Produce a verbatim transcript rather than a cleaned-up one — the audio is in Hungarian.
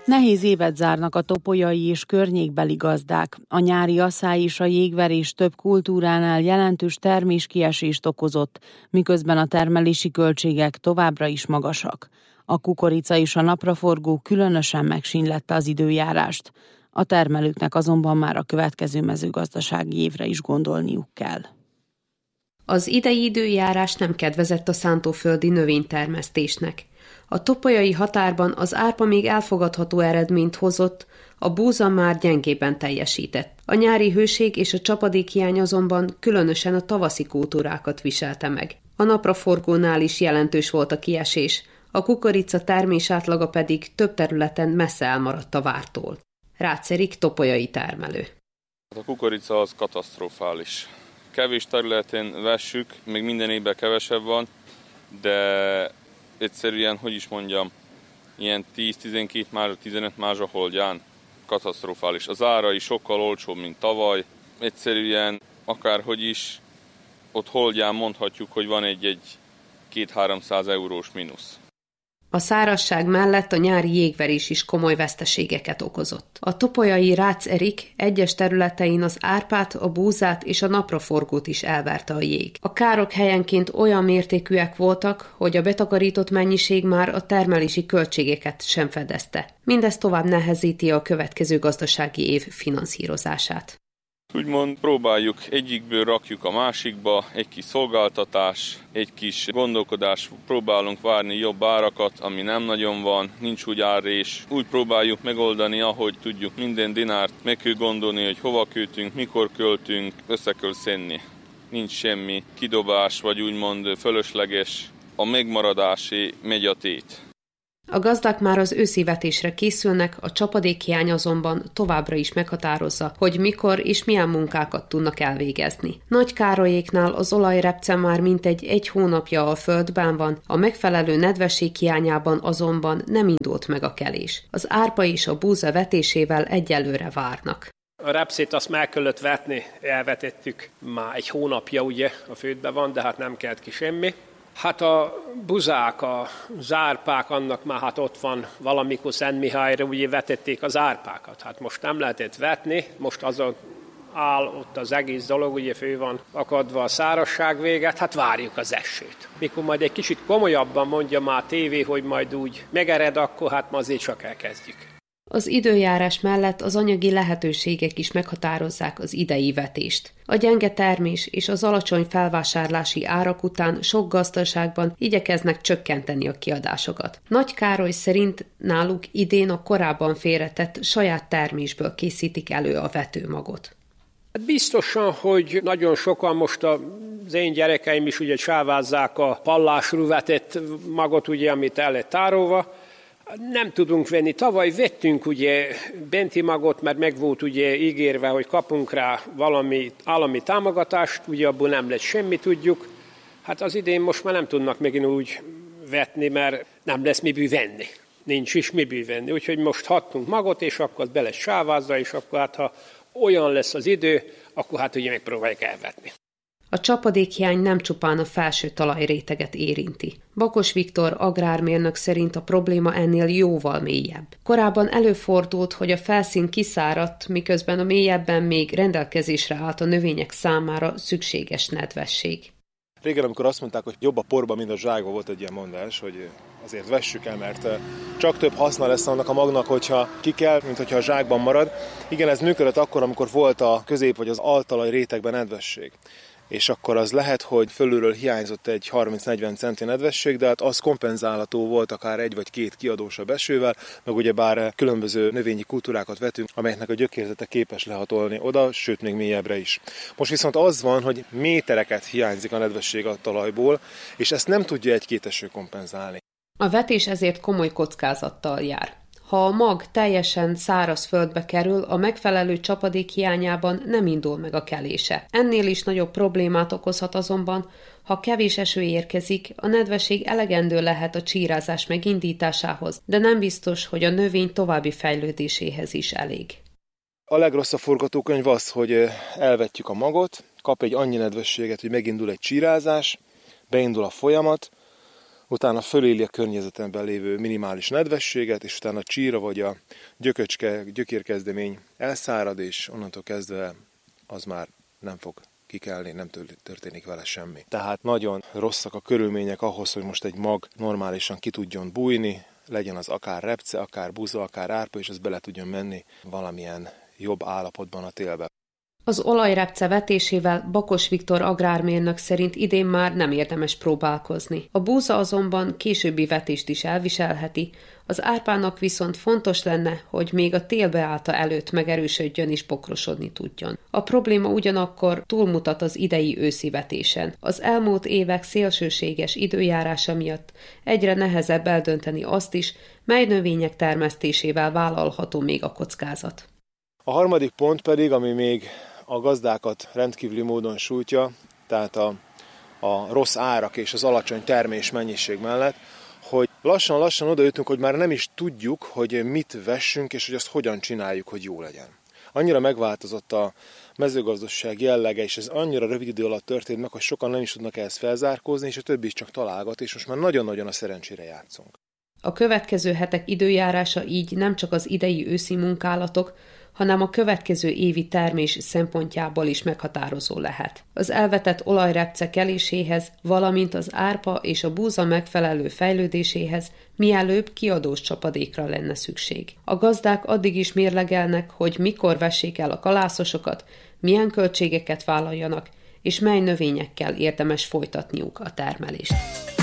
Nehéz évet zárnak a topolyai és környékbeli gazdák. A nyári asszály és a jégverés több kultúránál jelentős terméskiesést okozott, miközben a termelési költségek továbbra is magasak. A kukorica és a napraforgó különösen megsínlette az időjárást. A termelőknek azonban már a következő mezőgazdasági évre is gondolniuk kell. Az idei időjárás nem kedvezett a szántóföldi növénytermesztésnek. A topolyai határban az árpa még elfogadható eredményt hozott, a búza már gyengében teljesített. A nyári hőség és a csapadékhiány azonban különösen a tavaszi kultúrákat viselte meg. A napraforgónál is jelentős volt a kiesés, a kukorica termés átlaga pedig több területen messze elmaradt a vártól. Rácz Erik topolyai termelő. A kukorica az katasztrofális. Kevés területen vessük, még minden évben kevesebb van, de egyszerűen, hogy is mondjam, ilyen tíz-tizenkét mázsa, tizenöt mázsa holdján katasztrofális. Az ára is sokkal olcsóbb, mint tavaly. Egyszerűen, akárhogy is, ott holdján mondhatjuk, hogy van egy-egy két-háromszáz eurós mínusz. A szárazság mellett a nyári jégverés is komoly veszteségeket okozott. A topolyai Rácz Erik egyes területein az árpát, a búzát és a napraforgót is elverte a jég. A károk helyenként olyan mértékűek voltak, hogy a betakarított mennyiség már a termelési költségeket sem fedezte. Mindez tovább nehezíti a következő gazdasági év finanszírozását. Úgymond próbáljuk, egyikből rakjuk a másikba, egy kis szolgáltatás, egy kis gondolkodás, próbálunk várni jobb árakat, ami nem nagyon van, nincs úgy árrés. Úgy próbáljuk megoldani, ahogy tudjuk, minden dinárt meg kell gondolni, hogy hova költünk, mikor költünk, össze kell szedni. Nincs semmi kidobás, vagy úgymond fölösleges, a megmaradási megy a tét. A gazdák már az őszi vetésre készülnek, a csapadékhiány azonban továbbra is meghatározza, hogy mikor és milyen munkákat tudnak elvégezni. Nagy Károlyéknál az olajrepce már mintegy egy hónapja a földben van, a megfelelő nedvesség hiányában azonban nem indult meg a kelés. Az árpa és a búza vetésével egyelőre várnak. A repszét azt meg kellett vetni, elvetettük már egy hónapja, ugye a földben van, de hát nem kelt ki semmi. Hát a buzák, a zárpák, annak már hát ott van valamikor Szentmihályra, ugye vetették az árpákat. Hát most nem lehetett vetni, most azon áll ott az egész dolog, ugye fő van akadva a szárazság véget, hát várjuk az esőt. Mikor majd egy kicsit komolyabban mondja már a tévé, hogy majd úgy megered, akkor hát ma azért csak elkezdjük. Az időjárás mellett az anyagi lehetőségek is meghatározzák az idei vetést. A gyenge termés és az alacsony felvásárlási árak után sok gazdaságban igyekeznek csökkenteni a kiadásokat. Nagy Károly szerint náluk idén a korábban félretett saját termésből készítik elő a vetőmagot. Biztosan, hogy nagyon sokan most az én gyerekeim is ugye sávázzák a pallásról vetett magot, ugye, amit el lett tárolva. Nem tudunk venni. Tavaly vettünk ugye benti magot, mert meg volt ugye ígérve, hogy kapunk rá valami állami támogatást, ugye abból nem lett semmi, tudjuk. Hát az idén most már nem tudnak megint úgy vetni, mert nem lesz miből venni. Nincs is miből venni. Úgyhogy most hattunk magot, és akkor be lesz sávázza, és akkor hát ha olyan lesz az idő, akkor hát ugye megpróbáljuk elvetni. A csapadékhiány nem csupán a felső talajréteget érinti. Bakos Viktor agrármérnök szerint a probléma ennél jóval mélyebb. Korábban előfordult, hogy a felszín kiszáradt, miközben a mélyebben még rendelkezésre állt a növények számára szükséges nedvesség. Régen, amikor azt mondták, hogy jobb a porba, mint a zsákba, volt egy ilyen mondás, hogy azért vessük el, mert csak több haszna lesz annak a magnak, hogyha ki kell, mint hogyha a zsákban marad. Igen, ez működött akkor, amikor volt a közép vagy az altalaj rétegben nedvesség. És akkor az lehet, hogy fölülről hiányzott egy harminc-negyven centi nedvesség, de hát az kompenzálható volt akár egy vagy két kiadósabb esővel, meg ugyebár különböző növényi kultúrákat vetünk, amelyeknek a gyökérzete képes lehatolni oda, sőt még mélyebbre is. Most viszont az van, hogy métereket hiányzik a nedvesség a talajból, és ezt nem tudja egy-két eső kompenzálni. A vetés ezért komoly kockázattal jár. Ha a mag teljesen száraz földbe kerül, a megfelelő csapadék hiányában nem indul meg a kelése. Ennél is nagyobb problémát okozhat azonban, ha kevés eső érkezik, a nedvesség elegendő lehet a csírázás megindításához, de nem biztos, hogy a növény további fejlődéséhez is elég. A legrosszabb forgatókönyv az, hogy elvetjük a magot, kap egy annyi nedvességet, hogy megindul egy csírázás, beindul a folyamat, utána föléli a környezetemben lévő minimális nedvességet, és utána a csíra vagy a gyököcske, gyökérkezdemény elszárad, és onnantól kezdve az már nem fog kikelni, nem történik vele semmi. Tehát nagyon rosszak a körülmények ahhoz, hogy most egy mag normálisan ki tudjon bújni, legyen az akár repce, akár buza, akár árpa, és az bele tudjon menni valamilyen jobb állapotban a télbe. Az olajrepce vetésével Bakos Viktor agrármérnök szerint idén már nem érdemes próbálkozni. A búza azonban későbbi vetést is elviselheti, az árpának viszont fontos lenne, hogy még a télbeállta előtt megerősödjön és bokrosodni tudjon. A probléma ugyanakkor túlmutat az idei őszi vetésen. Az elmúlt évek szélsőséges időjárása miatt egyre nehezebb eldönteni azt is, mely növények termesztésével vállalható még a kockázat. A harmadik pont pedig, ami még a gazdákat rendkívüli módon sújtja, tehát a, a rossz árak és az alacsony termés mennyiség mellett, hogy lassan-lassan odajutunk, hogy már nem is tudjuk, hogy mit vessünk, és hogy azt hogyan csináljuk, hogy jó legyen. Annyira megváltozott a mezőgazdaság jellege, és ez annyira rövid idő alatt történt meg, hogy sokan nem is tudnak ehhez felzárkózni, és a többi is csak találgat, és most már nagyon-nagyon a szerencsére játszunk. A következő hetek időjárása így nem csak az idei őszi munkálatok, hanem a következő évi termés szempontjából is meghatározó lehet. Az elvetett olajrepce keléséhez, valamint az árpa és a búza megfelelő fejlődéséhez mielőbb kiadós csapadékra lenne szükség. A gazdák addig is mérlegelnek, hogy mikor vessék el a kalászosokat, milyen költségeket vállaljanak, és mely növényekkel érdemes folytatniuk a termelést.